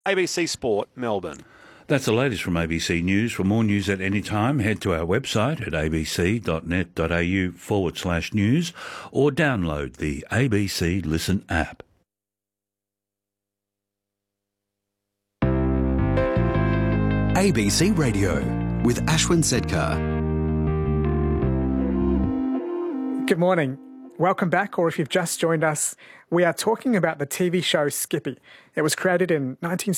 ABC Sport, Melbourne. That's the latest from ABC News. For more news at any time, head to our website at abc.net.au/news or download the ABC Listen app. ABC Radio with Ashwin Sedkar. Good morning. Welcome back, or if you've just joined us, we are talking about the TV show Skippy. It was created in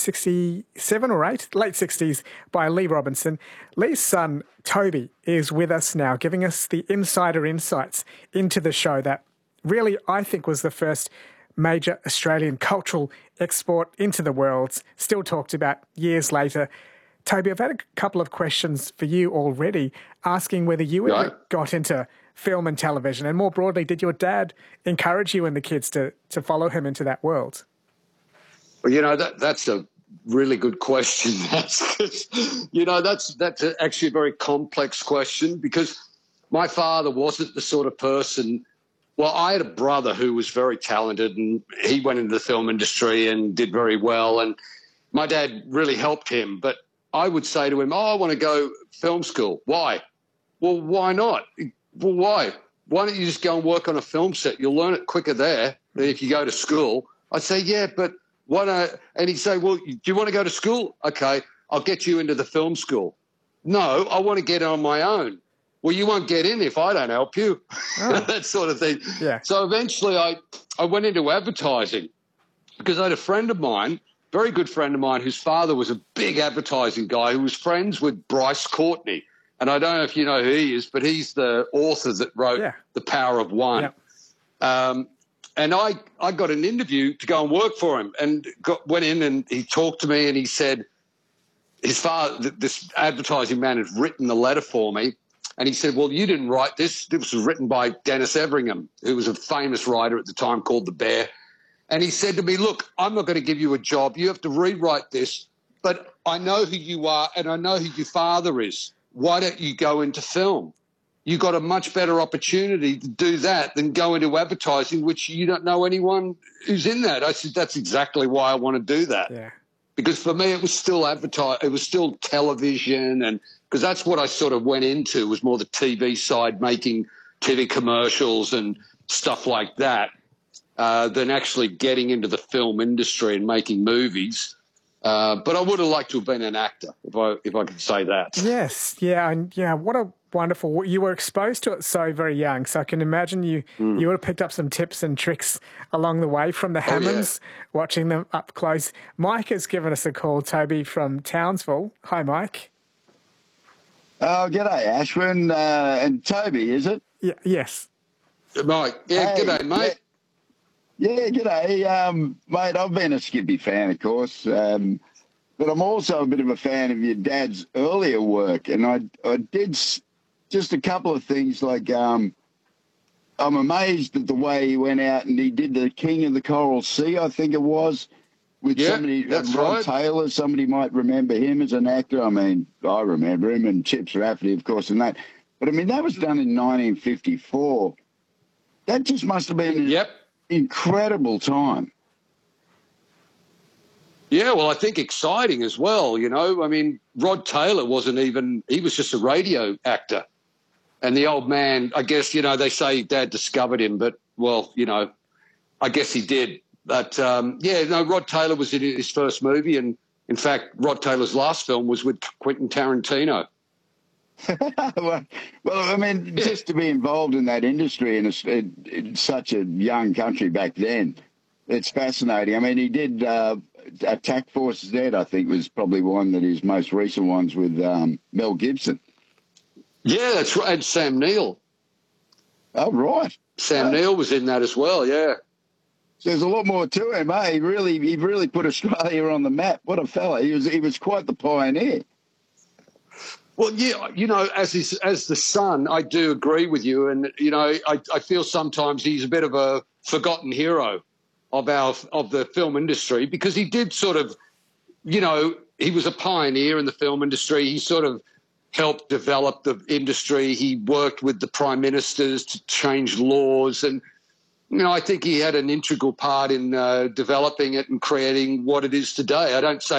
1967 or 8, late 60s, by Lee Robinson. Lee's son, Toby, is with us now, giving us the insider insights into the show that really, I think, was the first major Australian cultural export into the world, still talked about years later. Toby, I've had a couple of questions for you already, asking whether you ever got into film and television, and more broadly, did your dad encourage you and the kids to follow him into that world? Well, that's a really good question. That's actually a very complex question, because my father wasn't the sort of person. Well, I had a brother who was very talented, and he went into the film industry and did very well, and my dad really helped him. But I would say to him, I want to go film school. Why? Well, why not? Well, why? Why don't you just go and work on a film set? You'll learn it quicker there than if you go to school. I'd say, yeah, but why don't? And he'd say, well, do you want to go to school? Okay, I'll get you into the film school. No, I want to get on my own. Well, you won't get in if I don't help you. Oh. That sort of thing. Yeah. So eventually I went into advertising, because I had a friend of mine, very good friend of mine, whose father was a big advertising guy who was friends with Bryce Courtney. And I don't know if you know who he is, but he's the author that wrote The Power of One. Yeah. And I got an interview to go and work for him, and went in, and he talked to me, and he said his father, this advertising man, had written the letter for me. And he said, well, you didn't write this. This was written by Dennis Everingham, who was a famous writer at the time called The Bear. And he said to me, look, I'm not going to give you a job. You have to rewrite this. But I know who you are, and I know who your father is. Why don't you go into film? You got a much better opportunity to do that than go into advertising, which you don't know anyone who's in that. I said, that's exactly why I want to do that. Yeah. Because for me, it was still it was still television, and because that's what I sort of went into, was more the TV side, making TV commercials and stuff like that, than actually getting into the film industry and making movies. But I would have liked to have been an actor, if I could say that. Yes, yeah, and what a wonderful. You were exposed to it so very young, so I can imagine you would have picked up some tips and tricks along the way from the Hammonds, watching them up close. Mike has given us a call, Toby, from Townsville. Hi, Mike. Oh, g'day, Ashwin and Toby, is it? Yeah, yes. Mike, g'day, mate. Yeah, g'day. Mate, I've been a Skippy fan, of course, but I'm also a bit of a fan of your dad's earlier work, and I did just a couple of things, like I'm amazed at the way he went out and he did The King of the Coral Sea, I think it was, with somebody, Rod Taylor. Somebody might remember him as an actor. I mean, I remember him, and Chips Rafferty, of course, and that. But, I mean, that was done in 1954. That just must have been an incredible time. Yeah, well, I think exciting as well, I mean, Rod Taylor he was just a radio actor. And the old man, I guess, they say Dad discovered him, but, well, I guess he did. But, Rod Taylor was in his first movie. And, in fact, Rod Taylor's last film was with Quentin Tarantino. well, I mean, just to be involved in that industry in such a young country back then, it's fascinating. I mean, he did Attack Force Z, I think, was probably one of his most recent ones with Mel Gibson. Yeah, that's right. And Sam Neill. Oh, right. Sam Neill was in that as well, yeah. There's a lot more to him, eh? He really put Australia on the map. What a fella. He was quite the pioneer. Well, yeah, as the son, I do agree with you. And, I feel sometimes he's a bit of a forgotten hero of the film industry, because he did sort of, he was a pioneer in the film industry. He sort of helped develop the industry. He worked with the prime ministers to change laws. And, I think he had an integral part in developing it and creating what it is today. I don't say